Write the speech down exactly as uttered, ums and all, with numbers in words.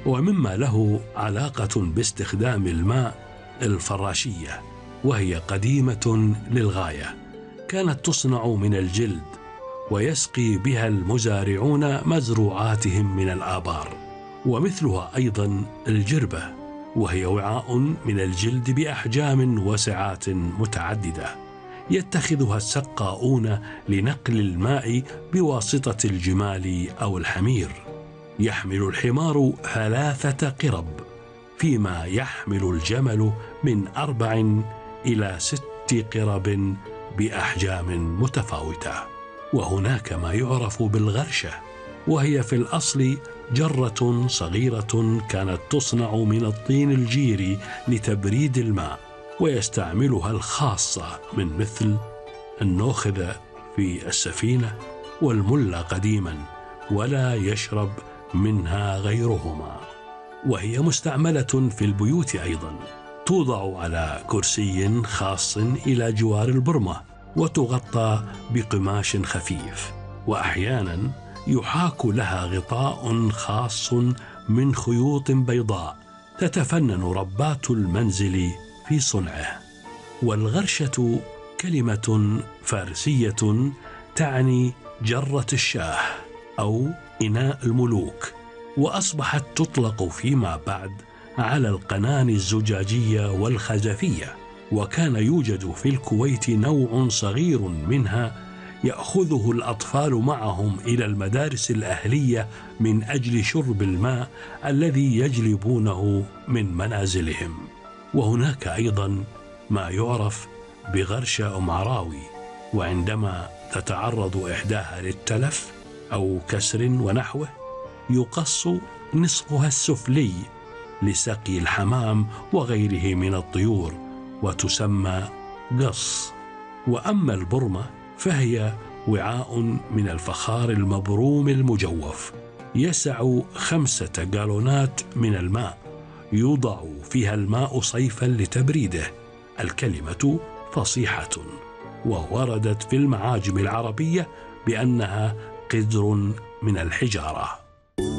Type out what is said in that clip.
ومما له علاقة باستخدام الماء الفراشية، وهي قديمة للغاية، كانت تصنع من الجلد ويسقي بها المزارعون مزروعاتهم من الآبار. ومثلها أيضا الجربة، وهي وعاء من الجلد بأحجام وسعات متعددة يتخذها السقاؤون لنقل الماء بواسطة الجمال أو الحمير. يحمل الحمار ثلاثة قرب، فيما يحمل الجمل من أربع إلى ست قرب بأحجام متفاوتة. وهناك ما يعرف بالغرشة، وهي في الأصل جرة صغيرة كانت تصنع من الطين الجيري لتبريد الماء، ويستعملها الخاصة من مثل النوخذ في السفينة والملة قديما، ولا يشرب منها غيرهما. وهي مستعملة في البيوت أيضا، توضع على كرسي خاص إلى جوار البرمة، وتغطى بقماش خفيف، وأحيانا يحاك لها غطاء خاص من خيوط بيضاء تتفنن ربات المنزل في صنعه. والغرشة كلمة فارسية تعني جرة الشاه أو إناء الملوك، وأصبحت تطلق فيما بعد على القنان الزجاجية والخزفية. وكان يوجد في الكويت نوع صغير منها يأخذه الأطفال معهم إلى المدارس الأهلية من أجل شرب الماء الذي يجلبونه من منازلهم. وهناك أيضا ما يعرف بغرشة أم عراوي، وعندما تتعرض إحداها للتلف أو كسر ونحوه يقص نصفها السفلي لسقي الحمام وغيره من الطيور، وتسمى قص. وأما البرمة فهي وعاء من الفخار المبروم المجوف، يسع خمسة جالونات من الماء، يوضع فيها الماء صيفا لتبريده. الكلمة فصيحة، ووردت في المعاجم العربية بأنها قدر من الحجارة.